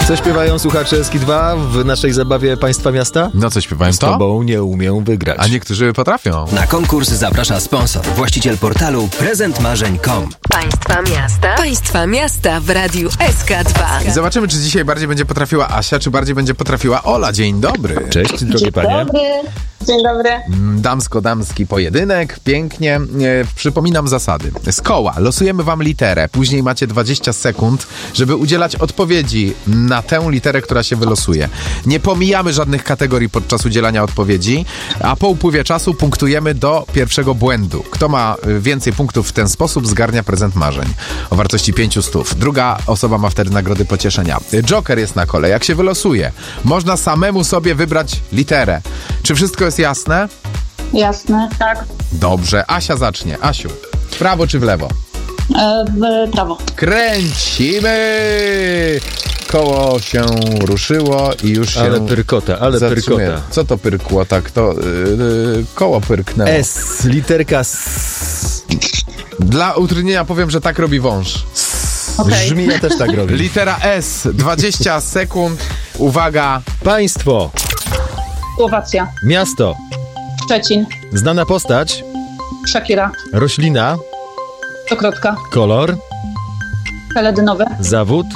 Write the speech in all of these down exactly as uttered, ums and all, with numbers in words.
Co śpiewają słuchacze Eski dwa w naszej zabawie Państwa Miasta? No co śpiewają Z to? tobą nie umiem wygrać. A niektórzy potrafią. Na konkurs zaprasza sponsor, właściciel portalu prezent marzeń kropka com. Państwa Miasta. Państwa Miasta w Radiu S K dwa. I zobaczymy, czy dzisiaj bardziej będzie potrafiła Asia, czy bardziej będzie potrafiła Ola. Dzień dobry. Cześć, drogie panie. Dobry. Dzień dobry. Damsko-damski pojedynek, pięknie. E, przypominam zasady. Z koła losujemy wam literę, później macie dwadzieścia sekund, żeby udzielać odpowiedzi na tę literę, która się wylosuje. Nie pomijamy żadnych kategorii podczas udzielania odpowiedzi, a po upływie czasu punktujemy do pierwszego błędu. Kto ma więcej punktów w ten sposób, zgarnia prezent marzeń o wartości pięciu stów. Druga osoba ma wtedy nagrody pocieszenia. Joker jest na kole. Jak się wylosuje, można samemu sobie wybrać literę. Czy wszystko jest jasne? Jasne, tak. Dobrze, Asia zacznie. Asiu, w prawo czy w lewo? E, w prawo. Kręcimy! Koło się ruszyło i już się Ale pyrkota, ale zatrzymuje. pyrkota. Co to pyrkło tak? To yy, koło pyrknęło. S, literka S. Dla utrudnienia powiem, że tak robi wąż. Okej. Żmija też tak robi. Litera S, dwadzieścia sekund. Uwaga. Państwo, Słowacja. miasto, Szczecin. znana postać, Shakira. roślina, Stokrotka. kolor, Peledynowe. zawód,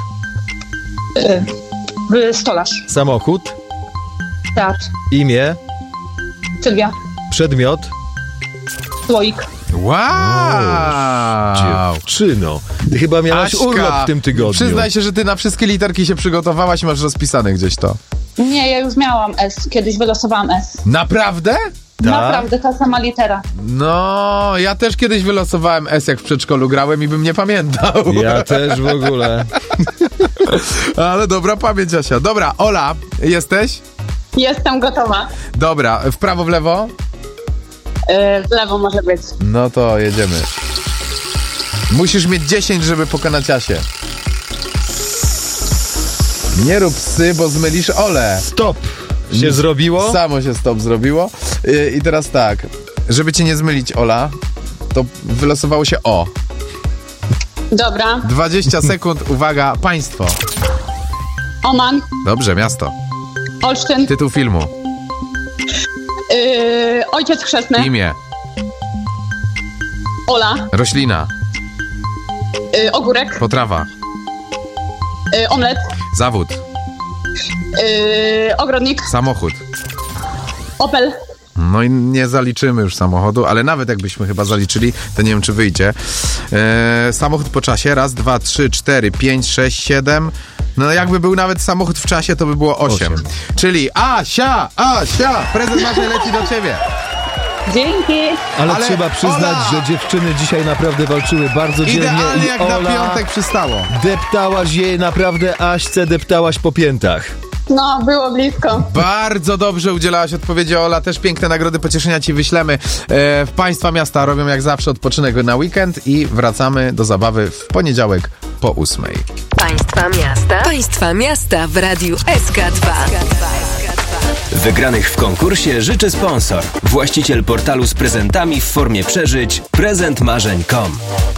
E, stolarz. samochód, Teatr. imię, Sylwia. przedmiot. Słoik. Wow. Dziewczyno, ty chyba miałaś Aśka, urlop w tym tygodniu. Przyznaj się, że ty na wszystkie literki się przygotowałaś i masz rozpisane gdzieś to. Nie, ja już miałam S. Kiedyś wylosowałam S. Naprawdę? Naprawdę ta sama litera. No, ja też kiedyś wylosowałem S, jak w przedszkolu grałem i bym nie pamiętał. Ja też w ogóle. Ale dobra pamięć, Asia. Dobra, Ola, jesteś? Jestem gotowa. Dobra, w prawo, w lewo? E, w lewo może być. No to jedziemy. Musisz mieć dziesięć, żeby pokonać Asię. Nie rób psy, bo zmylisz Olę. Stop! Się zrobiło? Samo się stop zrobiło. I, i teraz tak, żeby cię nie zmylić, Ola, to wylosowało się O. Dobra. dwadzieścia sekund, uwaga, państwo. Oman. Dobrze, miasto. Olsztyn. Tytuł filmu. E, ojciec chrzestny. Imię. Ola. Roślina. E, ogórek. Potrawa. E, omlet. Zawód. E, ogrodnik. Samochód. Opel. No i nie zaliczymy już samochodu, ale nawet jakbyśmy chyba zaliczyli, to nie wiem, czy wyjdzie. Eee, samochód po czasie. Raz, dwa, trzy, cztery, pięć, sześć, siedem. No jakby był nawet samochód w czasie, to by było osiem. Osiem. Czyli Asia, Asia, prezent marzeń leci do ciebie. Dzięki. Ale, Ale trzeba przyznać, Ola! że dziewczyny dzisiaj naprawdę walczyły bardzo dzielnie. Idealnie i jak Ola, na piątek przystało. deptałaś jej naprawdę, Aśce deptałaś po piętach. No, było blisko. Bardzo dobrze udzielałaś odpowiedzi, Ola. Też piękne nagrody pocieszenia ci wyślemy. E, w Państwa Miasta robią jak zawsze odpoczynek na weekend i wracamy do zabawy w poniedziałek po ósmej. Państwa Miasta. Państwa Miasta w Radiu S K dwa. Wygranych w konkursie życzy sponsor, właściciel portalu z prezentami w formie przeżyć prezent marzeń kropka com.